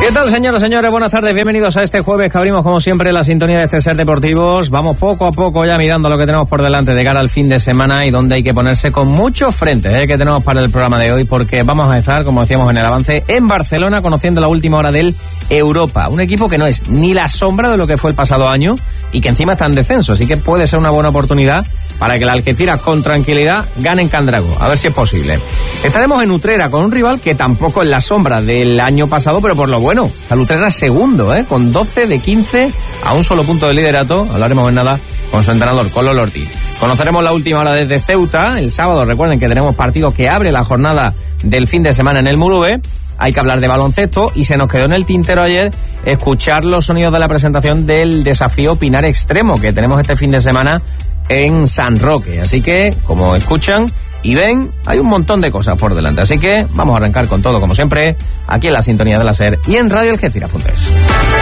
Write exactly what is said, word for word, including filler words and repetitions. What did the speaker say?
¿Qué tal, señoras y señores? Buenas tardes, bienvenidos a este jueves que abrimos como siempre la sintonía de este Ser Deportivos. Vamos poco a poco ya mirando lo que tenemos por delante de cara al fin de semana y donde hay que ponerse con muchos frentes ¿eh? que tenemos para el programa de hoy, porque vamos a estar, como decíamos en el avance, en Barcelona conociendo la última hora del Europa. Un equipo que no es ni la sombra de lo que fue el pasado año y que encima está en descenso, así que puede ser una buena oportunidad para que el Algeciras con tranquilidad gane en Candrago, a ver si es posible. Estaremos en Utrera con un rival que tampoco es la sombra del año pasado, pero por lo bueno, el Utrera segundo, ¿eh? con doce de quince a un solo punto de liderato. Hablaremos en nada con su entrenador, con Lolo Ortiz. Conoceremos la última hora desde Ceuta. El sábado, recuerden que tenemos partido que abre la jornada del fin de semana en el Murube. Hay que hablar de baloncesto y se nos quedó en el tintero ayer escuchar los sonidos de la presentación del desafío Pinar Extremo que tenemos este fin de semana en San Roque. Así que, como escuchan y ven, hay un montón de cosas por delante. Así que vamos a arrancar con todo, como siempre, aquí en la sintonía de la SER y en radio algeciras punto es.